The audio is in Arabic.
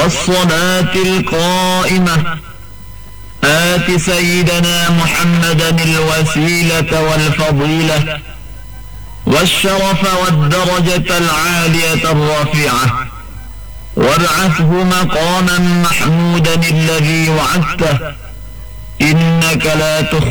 والصلاة القائمة آت سيدنا محمدا الوسيلة والفضيلة والشرف والدرجة العالية الرفيعة وابعثه مقاما محمودا الذي وعدته إنك لا تخلف